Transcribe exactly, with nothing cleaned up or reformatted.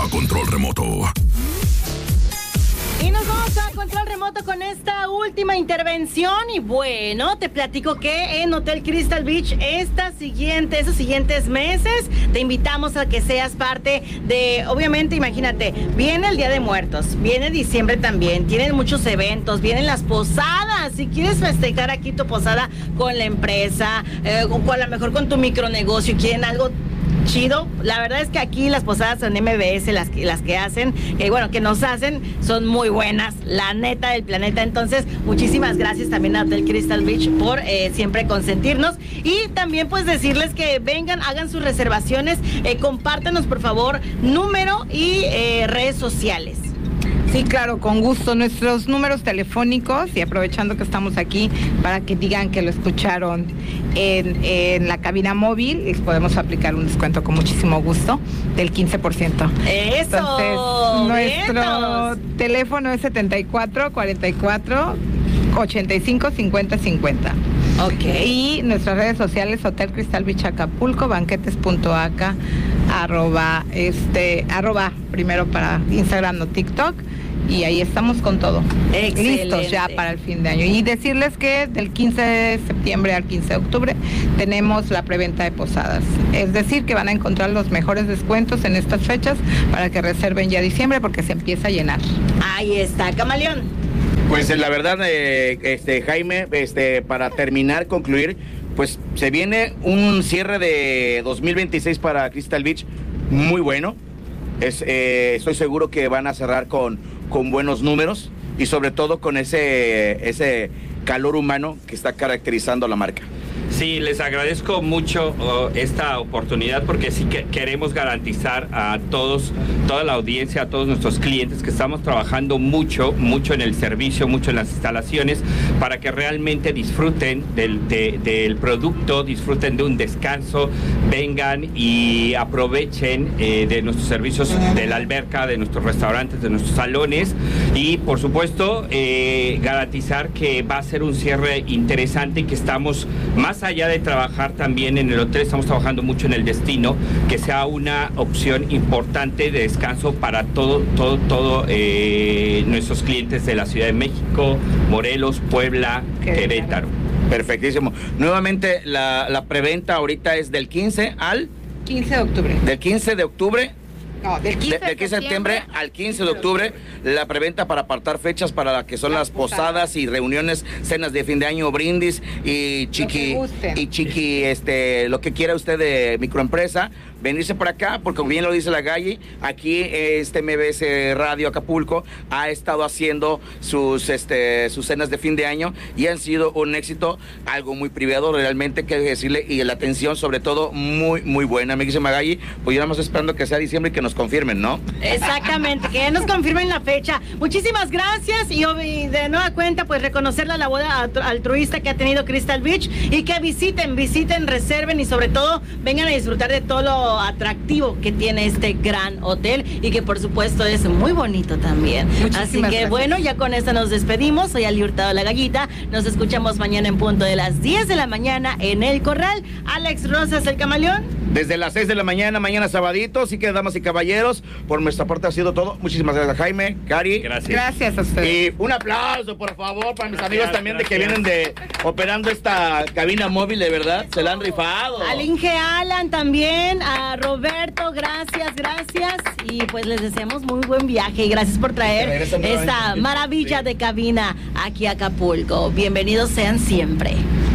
a Control Remoto. Y nos vamos a Control Remoto con esta última intervención. Y bueno, te platico que en Hotel Crystal Beach esta siguiente, estos siguientes meses te invitamos a que seas parte de, obviamente, imagínate, viene el Día de Muertos, viene diciembre también, tienen muchos eventos, vienen las posadas. Si quieres festejar aquí tu posada con la empresa, eh, o a lo mejor con tu micronegocio y quieren algo chido, la verdad es que aquí las posadas en M B S, las que, las que hacen, que bueno, que nos hacen, son muy buenas, la neta del planeta. Entonces, muchísimas gracias también a Hotel Crystal Beach por eh, siempre consentirnos, y también pues decirles que vengan, hagan sus reservaciones, eh, compártanos por favor número y eh, redes sociales. Sí, claro, con gusto. Nuestros números telefónicos, y aprovechando que estamos aquí para que digan que lo escucharon en, en la cabina móvil, les podemos aplicar un descuento con muchísimo gusto del quince por ciento. ¡Eso! Entonces, nuestro ¡Vientos! teléfono es setenta y cuatro, cuarenta y cuatro, ochenta y cinco, cincuenta, cincuenta. Ok. Y nuestras redes sociales, Hotel Crystal Beach Acapulco, banquetes.aca, arroba, este, arroba, primero para Instagram o TikTok, y ahí estamos con todo. Excelente. Listos ya para el fin de año. Y decirles que del quince de septiembre al quince de octubre tenemos la preventa de posadas. Es decir, que van a encontrar los mejores descuentos en estas fechas para que reserven ya diciembre, porque se empieza a llenar. Ahí está, Camaleón. Pues la verdad, eh, este Jaime, este para terminar, concluir, pues se viene un cierre de dos mil veintiséis para Crystal Beach muy bueno. Es, eh, estoy seguro que van a cerrar con, con buenos números y sobre todo con ese, ese calor humano que está caracterizando la marca. Sí, les agradezco mucho uh, esta oportunidad, porque sí que queremos garantizar a todos, toda la audiencia, a todos nuestros clientes, que estamos trabajando mucho, mucho en el servicio, mucho en las instalaciones, para que realmente disfruten del, de, del producto, disfruten de un descanso, vengan y aprovechen eh, de nuestros servicios de la alberca, de nuestros restaurantes, de nuestros salones, y por supuesto eh, garantizar que va a ser un cierre interesante y que estamos más allá de trabajar también en el hotel, estamos trabajando mucho en el destino, que sea una opción importante de descanso para todo, todo, todo eh, nuestros clientes de la Ciudad de México, Morelos, Puebla, Querétaro. Perfectísimo. Nuevamente la, la preventa ahorita es del quince al quince de octubre. Del quince de octubre. No, del quince de, de quince de septiembre al quince de octubre, la preventa para apartar fechas para la que son las, las posadas y reuniones, cenas de fin de año, brindis y chiqui y chiqui este lo que quiera usted de microempresa, venirse por acá, porque como bien lo dice la Galli, aquí este M B S Radio Acapulco ha estado haciendo sus este sus cenas de fin de año y han sido un éxito, algo muy privado realmente, que decirle, y la atención sobre todo muy muy buena. Me dice Magalli, pues ya estamos esperando que sea diciembre y que nos confirmen, ¿no? Exactamente, que nos confirmen la fecha. Muchísimas gracias, y de nueva cuenta pues reconocer la labor altruista que ha tenido Crystal Beach, y que visiten, visiten, reserven y sobre todo vengan a disfrutar de todo lo atractivo que tiene este gran hotel, y que por supuesto es muy bonito también. Muchísimas Así que gracias. bueno, ya con esto nos despedimos. Soy Ali Hurtado, la Gallita. Nos escuchamos mañana en punto de las diez de la mañana en El Corral. Alex Rosas, el Camaleón. Desde las seis de la mañana, mañana sabadito. Así que, damas y caballeros, por nuestra parte ha sido todo. Muchísimas gracias, Jaime, Cari. Gracias. Gracias a ustedes. Y un aplauso, por favor, para mis Gracias, amigos también gracias. de que vienen de operando esta cabina móvil, de verdad. Se la han rifado. Al Inge Alan también, a Roberto, gracias, gracias. Y pues les deseamos muy buen viaje y gracias por traer Regresan esta nuevamente. maravilla Sí. de cabina aquí a Acapulco. Bienvenidos sean siempre.